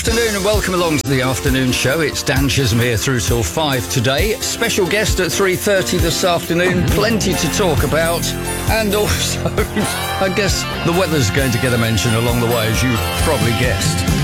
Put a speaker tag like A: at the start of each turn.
A: Afternoon and welcome along to the afternoon show. It's Dan Chisholm here through till 5 today. Special guest at 3:30 this afternoon. Plenty to talk about. And also, I guess the weather's going to get a mention along the way, as you probably guessed.